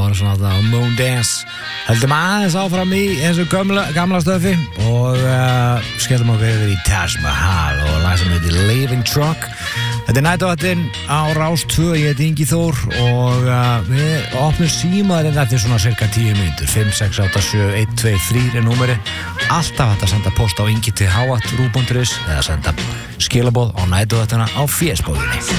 Morrison á Moon Dance. Heldum aðeins áfram í þessu gamla stöfi og skellum okkur yfir í Taj Mahal og lag sem heitir Living Truck. Þetta er næturvaktin á Rás 2, ég heiti Ingi Þór og við opnum símaðurinn eftir svona cirka 10 mínútur. 5, 6, 8, 7, 1, 2, 3 er númerið. Alltaf hægt að senda post á ingi@ru.is eða senda skilaboð á næturvaktina á fésbóðinni.